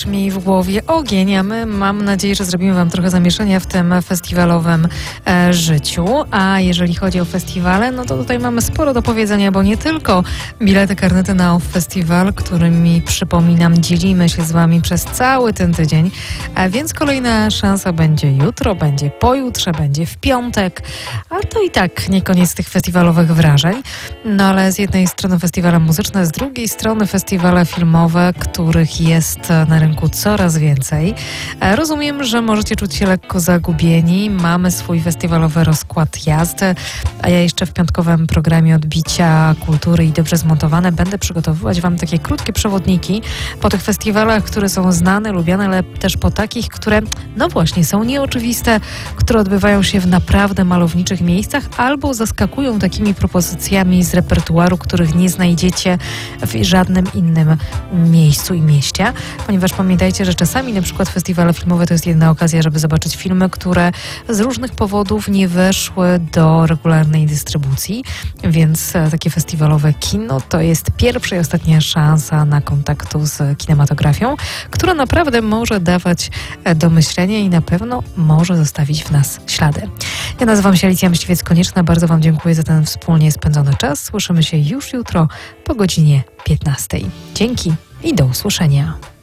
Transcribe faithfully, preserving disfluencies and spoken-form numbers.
Mi w głowie ogień, a my mam nadzieję, że zrobimy Wam trochę zamieszania w tym festiwalowym e, życiu. A jeżeli chodzi o festiwale, no to tutaj mamy sporo do powiedzenia, bo nie tylko bilety, karnety na off festiwal, którymi, przypominam, dzielimy się z Wami przez cały ten tydzień, a więc kolejna szansa będzie jutro, będzie pojutrze, będzie w piątek, a to i tak nie koniec tych festiwalowych wrażeń. No ale z jednej strony festiwale muzyczne, z drugiej strony festiwale filmowe, których jest na rynku coraz więcej. Rozumiem, że możecie czuć się lekko zagubieni. Mamy swój festiwalowy rozkład jazdy, a ja jeszcze w piątkowym programie Odbicia Kultury i Dobrze Zmontowane będę przygotowywać Wam takie krótkie przewodniki po tych festiwalach, które są znane, lubiane, ale też po takich, które no właśnie są nieoczywiste, które odbywają się w naprawdę malowniczych miejscach albo zaskakują takimi propozycjami z repertuaru, których nie znajdziecie w żadnym innym miejscu i mieście, ponieważ pamiętajcie, że czasami na przykład festiwale filmowe to jest jedna okazja, żeby zobaczyć filmy, które z różnych powodów nie weszły do regularnej dystrybucji, więc takie festiwalowe kino to jest pierwsza i ostatnia szansa na kontaktu z kinematografią, która naprawdę może dawać do myślenia i na pewno może zostawić w nas ślady. Ja nazywam się Alicja Myśliwiec-Konieczna, bardzo Wam dziękuję za ten wspólnie spędzony czas. Słyszymy się już jutro po godzinie piętnastej. Dzięki i do usłyszenia.